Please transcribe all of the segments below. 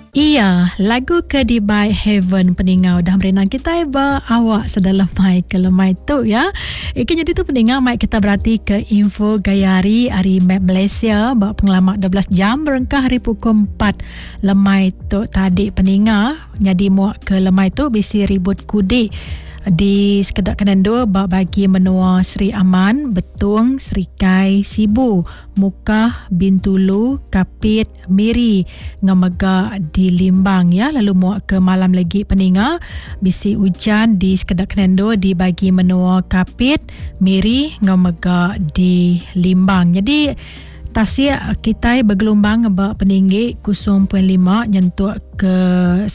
Iya, lagu Kedi by Heaven peningau dah merenang kita awak sedalam mai ke lemai tu ya. Jadi tu peningau mai kita berarti ke info gayari hari map Malaysia bak pengalaman 12 jam berengkah hari pukul 4 lemai tu tadi peningau. Jadi muak ke lemai tu bisi ribut kudik di sekedar Kenendo bagi menua Sri Aman, Betung, Serikai, Sibu, Mukah, Bintulu, Kapit, Miri, ngamega di Limbang ya. Lalu muak ke malam lagi peninga bisi hujan di sekedar Kenendo di bagi menua Kapit, Miri, ngamega di Limbang. Jadi tasik kita bergelombang bak peninggi 0.5 nyentuh ke 1.0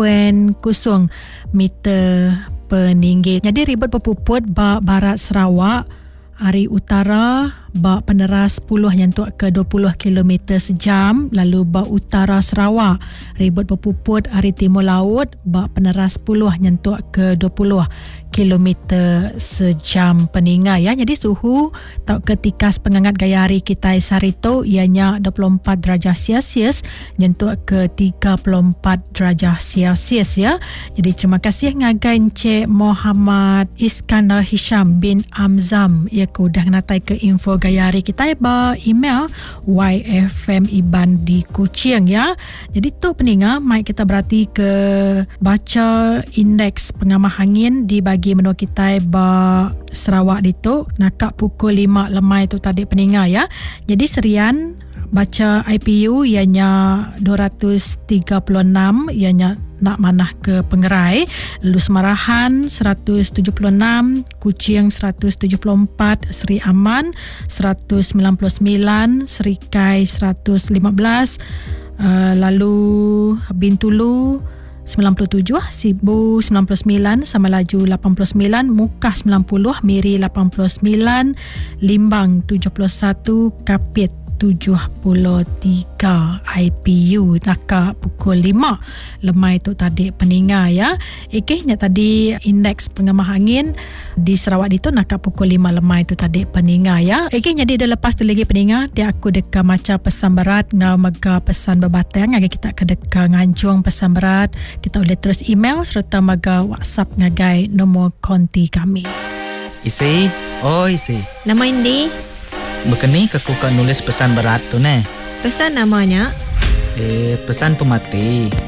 meter peninggi. Jadi ribut berpuput bak barat Sarawak, hari utara bak peneras 10 nyentuh ke 20 km sejam. Lalu bak utara Sarawak ribut berpuput hari timur laut bak peneras 10 nyentuh ke 20 km sejam peninga ya. Jadi suhu tak ketika pengangat gaya hari kita sarito ianya 24 darjah Celsius nyentuh ke 34 darjah Celsius ya. Jadi terima kasih ngagai Encik Muhammad Iskandar Hisham bin Amzam ia kudah natai ke info gaya hari kita ba email yfmiban di Kuching ya. Jadi tu peninga mai kita berarti ke baca indeks pengamah angin di bagi menua kita ba Sarawak itu nakak pukul 5 lemai tu tadi peninga ya. Jadi serian baca IPU ianya 236 ianya nak manah ke Pengerai, lalu Semarahan 176, Kuching 174, Sri Aman 199, Serikai 115, lalu Bintulu 97, Sibu 99, Samalaju 89, Mukah 90, Miri 89, Limbang 71, Kapit 73 IPU nakak pukul 5 lemai tu tadi peninga ya. Ikehnya tadi indeks pengamah angin di Sarawak itu nakak pukul 5 lemai tu tadi peninga ya. Ikehnya dia dah lepas tu lagi peninga dia aku deka maca pesan berat ngau mega pesan berbatang agak kita ke deka ngancung pesan berat kita boleh terus email serta mega WhatsApp ngagai nombor konti kami. Isi, isi. Nama Indi. Bekeni aku kan nulis pesan berat tu ne. Pesan namanya? Pesan pemati.